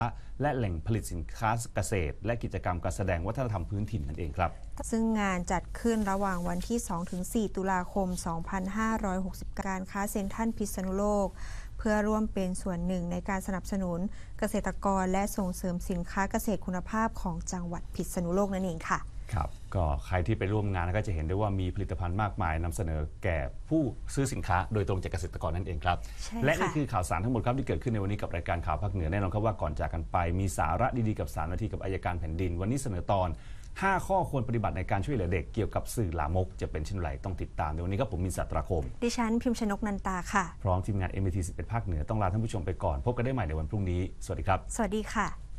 และแหล่งผลิตสินค้าเกษตรและกิจกรรมการแสดงวัฒนธรรมพื้นถิ่นนั่นเองครับซึ่งงานจัดขึ้นระหว่างวันที่ 2-4 ตุลาคม 2560 การค้าเซ็นทรัลพิษณุโลกเพื่อร่วมเป็นส่วนหนึ่งในการสนับสนุนเกษตรกรและส่งเสริมสินค้าเกษตรคุณภาพของจังหวัดพิษณุโลกนั่นเองค่ะครับก็ใครที่ไปร่วมงานก็จะเห็นได้ว่ามีผลิตภัณฑ์มากมายนำเสนอแก่ผู้ซื้อสินค้าโดยตรงจากเกษตรกรนั่นเองครับและนี่คือข่าวสารทั้งหมดครับที่เกิดขึ้นในวันนี้กับรายการข่าวภาคเหนือแน่นอนครับว่าก่อนจากกันไปมีสาระดีๆกับ3 นาทีกับอัยการแผ่นดินวันนี้เสนอตอน5 ข้อควรปฏิบัติในการช่วยเหลือเด็กเกี่ยวกับสื่อลามกจะเป็นเช่นไรต้องติดตามในวันนี้ครับผมมินสัตราคมดิฉันพิมพ์ชนกนันตาค่ะพร้อมทีมงาน MAT 11 ภาคเหนือต้องลาท่านผู้ชมไปก่อนพบกันได้ใหม่ในวันพรุ่งนี้สวัสดีครับสวัสดีค่ะ